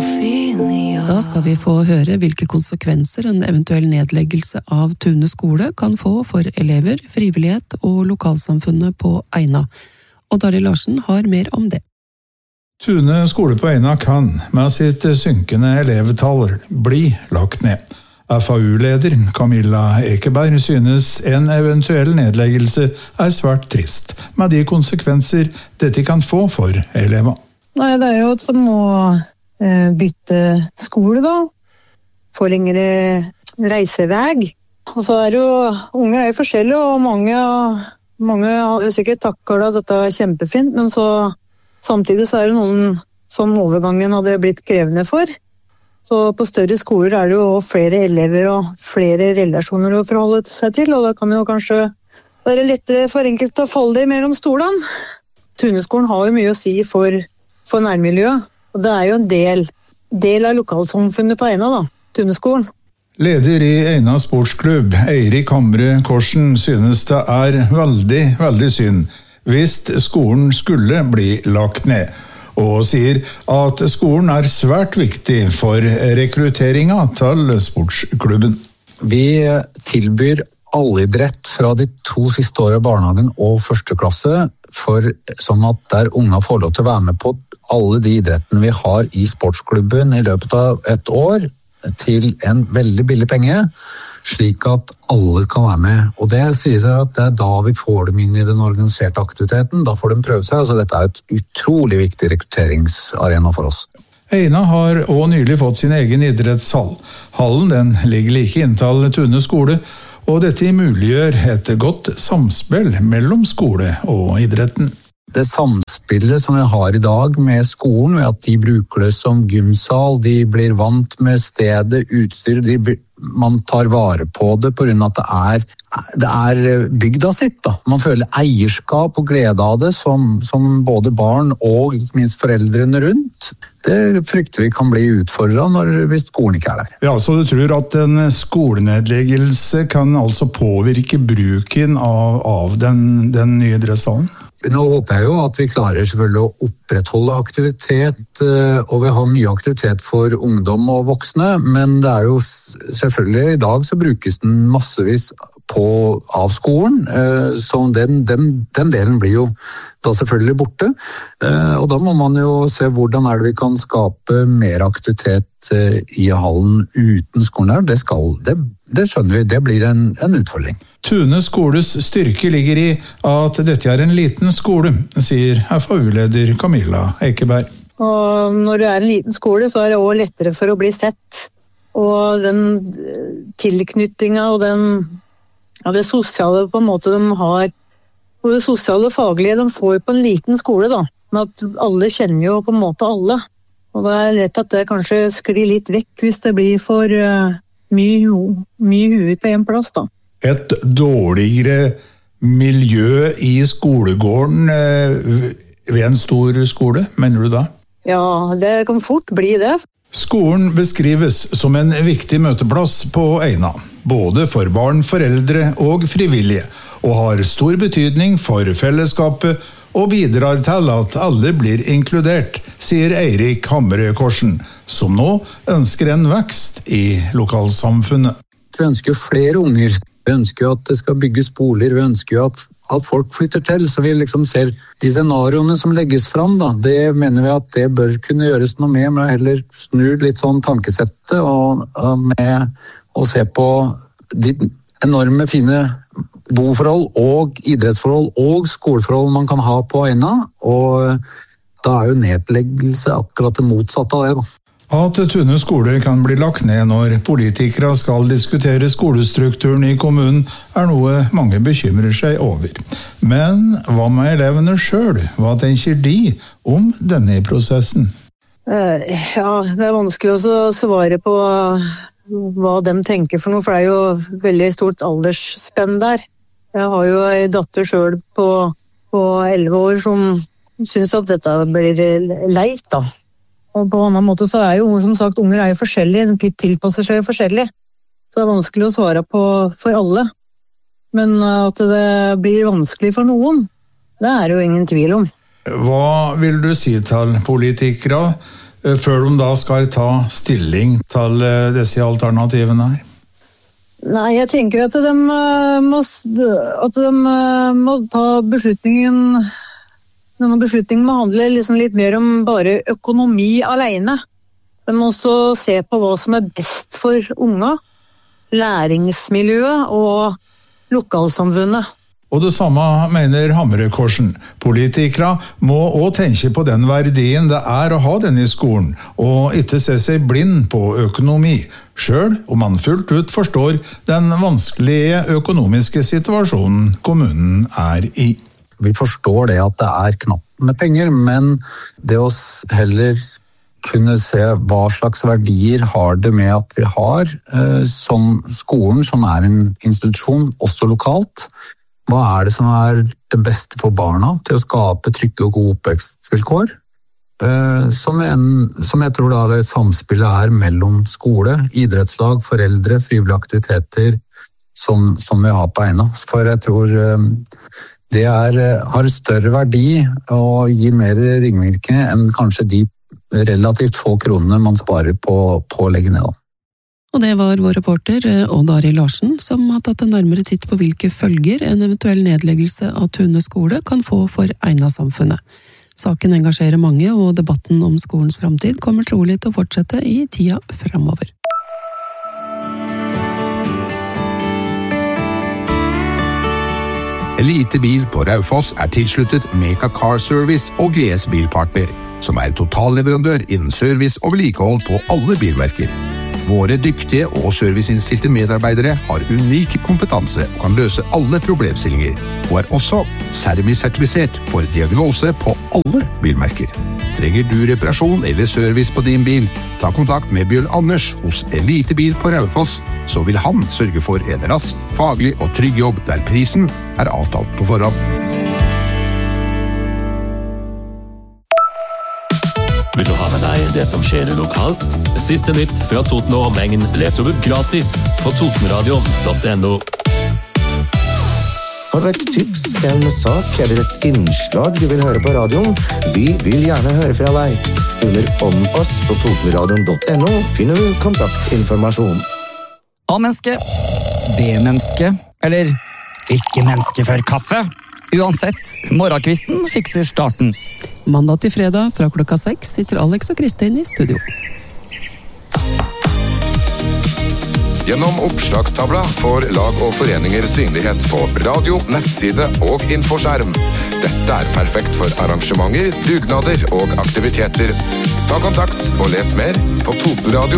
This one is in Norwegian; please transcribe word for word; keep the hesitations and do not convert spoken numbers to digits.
Da skal vi få høre hvilke konsekvenser en eventuell nedleggelse av Tune skole kan få for elever, frivillighet og lokalsamfunnet på Eina. Og Dari Larsen har mer om det. Tune skole på Eina kan, med sitt synkende elevtall, bli lagt ned. F A U-leder Camilla Ekeberg synes en eventuell nedleggelse er svært trist, med de konsekvenser dette kan få for elever. Nei, det er jo at man må eh, bytte skole da, få lengre reiseveg. Og så er jo, unge er jo forskjellige, og mange, mange har jo sikkert takket at dette er kjempefint, men så samtidig så er det noen som overgangen hadde blitt krevende for. Så på større skoler er det jo flere elever og flere relasjoner å forholde seg til, og da kan det jo kanskje være lettere for enkelte å falle det mellom stolene. Tuneskolen har jo mye å si for, for nærmiljøet, og det er jo en del, del av lokalsamfunnet på Eina da, Tuneskolen. Leder i Eina sportsklubb, Eirik Hamre Korsen, synes det er veldig, veldig synd hvis skolen skulle bli lagt ned, og sier at skolen er svært viktig for rekrutteringen til sportsklubben. Vi tilbyr allidrett fra de to siste årene i barnehagen og første klasse, for sånn at der unga får lov til å være med på alle de idrettene vi har i sportsklubben i løpet av et år, til en veldig billig penge, slik at alle kan være med. Og det sier seg at det er da vi får dem inn i den organiserte aktiviteten, da får de prøve seg, så dette er et utrolig viktig rekrutteringsarena for oss. Eina har også nylig fått sin egen idrettshall. Hallen den ligger like inntil Tune skole, og dette muliggjør et godt samspill mellom skole og idretten. Det samspillet som vi har i dag med skolen, ved at de bruker det som gymsal, de blir vant med stedet, utstyr, de, man tar vare på det på grunn av at det er, det er bygda sitt. Da. Man føler eierskap og glede av det som, som både barn og ikke minst foreldrene rundt. Det frykter vi kan bli utfordret når, hvis skolen ikke er der. Ja, så du tror at en skolenedleggelse kan altså påvirke bruken av, av den, den nye idrettshallen? Nå håper jeg jo at vi klarer selvfølgelig å opprettholde aktivitet, og vi har mye aktivitet for ungdom og voksne, men det er jo selvfølgelig i dag så brukes den massevis på, av skolen, så den, den, den delen blir jo da selvfølgelig borte, og da må man jo se hvordan er det vi kan skape mer aktivitet i hallen uten skolen her. Det, skal, det, det skjønner vi, det blir en, en utfordring. Tune skoles styrke ligger i at dette er en liten skole, sier F A U-leder Camilla Ekeberg. Og når det er en liten skole, så er det også lettere for å bli sett. Og den tilknytningen og den, ja, det sosiale på en måte de har, og det sosiale og faglige de får på en liten skole da, med at alle kjenner jo på en måte alle. Og det er lett at det kanskje sklir litt vekk hvis det blir for uh, mye, mye huvud på en plass da. Et dårligere miljø i skolegården ved en stor skole, mener du da? Ja, det kan fort bli det. Skolen beskrives som en viktig møteplass på Eina, både for barn, foreldre og frivillige, og har stor betydning for fellesskapet og bidrar til at alle blir inkludert, sier Eirik Hamre Korsen, som nå ønsker en vekst i lokalsamfunnet. Vi ønsker flere unger. Vi ønsker jo at det skal bygges boliger, vi ønsker jo at, at folk flytter til, så vi liksom ser de scenarioene som legges fram, da, det mener vi at det bør kunne gjøres noe med, men heller snur litt sånn tankesettet, og, og med å se på de enorme fine boforhold og idrettsforhold og skoleforhold man kan ha på Eina, og da er jo nedleggelse akkurat det motsatte av det da. At Tune skole kan bli lagt ned når politikere skal diskutere skolestrukturen i kommunen, er noe mange bekymrer seg over. Men hva med elevene selv? Hva tenker de om denne prosessen? Ja, det er vanskelig å svare på hva de tenker for noe, for det er jo veldig stort aldersspenn der. Jeg har jo en datter selv på, på elleve år som synes at dette blir leit da. Og på en annen måte så er jo, som sagt, unger er jo forskjellige, de tilpasser seg forskjellig. Så det er vanskelig å svare på for alle. Men at det blir vanskelig for noen, det er jo ingen tvil om. Hva vil du si til politikere før de da skal ta stilling til disse alternativene her? Nei, jeg tenker at de må, at de må ta beslutningen. Denne beslutningen må handle liksom litt mer om bare økonomi alene. De må også se på hva som er best for unga, læringsmiljøet og lokalsamfunnet. Og det samme mener Hamrekorsen. Politikere må også tenke på den verdien det er å ha den i skolen, og ikke se seg blind på økonomi, selv om man fullt ut forstår den vanskelige økonomiske situasjonen kommunen er i. Vi forstår det at det er knapt med penger, men det å heller kunne se hva slags verdier har det med at vi har eh, som skolen, som er en institusjon, også lokalt. Hva er det som er det beste for barna til å skape trygge og gode oppvekstvilkår? Eh, som, en, som jeg tror da det samspillet er mellom skole, idrettslag, foreldre, frivillige aktiviteter som, som vi har på Eina. For jeg tror eh, det er, har større verdi og gir mer ringvirkninger enn kanskje de relativt få kronene man sparer på, på å legge ned. Og det var vår reporter Odd Arild Larsen som har tatt en nærmere titt på hvilke følger en eventuell nedleggelse av Tune skole kan få for Eina-samfunnet. Saken engasjerer mange, og debatten om skolens framtid kommer trolig til å fortsette i tida fremover. Elite Bil på Raufoss er tilsluttet Meka Car Service og G S Bilpartner, som er totalleverandør innen service og vedlikehold på alle bilmerker. Våre dyktige og serviceinnstilte medarbeidere har unik kompetanse og kan løse alle problemstillinger, og er også Sermi-sertifisert for diagnose på alle bilmerker. Trenger du reparasjon eller service på din bil, ta kontakt med Bjørn Anders hos Elite Bil på Raufoss, så vil han sørge for en rask, faglig og trygg jobb der prisen er avtalt på forhånd. Vil du ha med deg det som skjer lokalt? Siste nytt fra Toten og omegn leser du gratis på totenradion punktum no. Har du et tips, en sak eller et innslag du vil høre på radioen? Vi vil gjerne høre fra deg. Under Om oss på totenradion punktum no finner du kontaktinformasjon. A-menneske, B-menneske, eller ikke menneske før kaffe. Uansett, morgenkvisten fikser starten. Mandag til fredag fra klokka seks sitter Alex og Kristin i studio. Gjennom oppslagstavla får lag og foreninger synlighet på radio, nettside og infoskjerm. Dette er perfekt for arrangementer, dugnader og aktiviteter. Ta kontakt og les mer på totenradio.